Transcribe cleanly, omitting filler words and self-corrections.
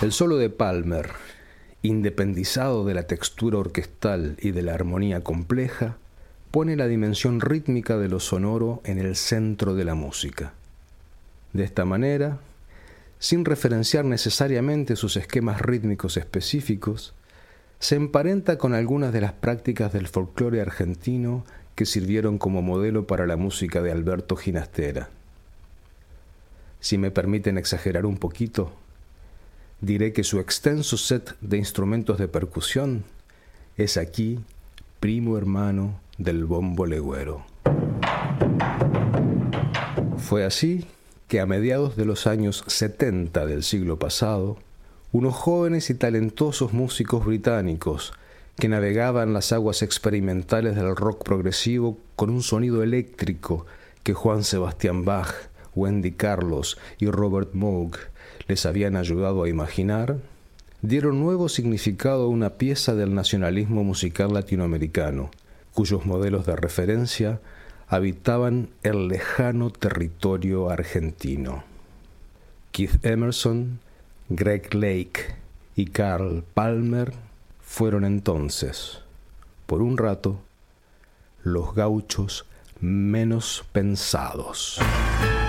El solo de Palmer, independizado de la textura orquestal y de la armonía compleja, pone la dimensión rítmica de lo sonoro en el centro de la música. De esta manera, sin referenciar necesariamente sus esquemas rítmicos específicos, se emparenta con algunas de las prácticas del folclore argentino que sirvieron como modelo para la música de Alberto Ginastera. Si me permiten exagerar un poquito, diré que su extenso set de instrumentos de percusión es aquí primo hermano del bombo legüero. Fue así que a mediados de los años 70 del siglo pasado, unos jóvenes y talentosos músicos británicos que navegaban las aguas experimentales del rock progresivo con un sonido eléctrico que Juan Sebastián Bach, Wendy Carlos y Robert Moog les habían ayudado a imaginar, dieron nuevo significado a una pieza del nacionalismo musical latinoamericano, cuyos modelos de referencia habitaban el lejano territorio argentino. Keith Emerson, Greg Lake y Carl Palmer fueron entonces, por un rato, los gauchos menos pensados.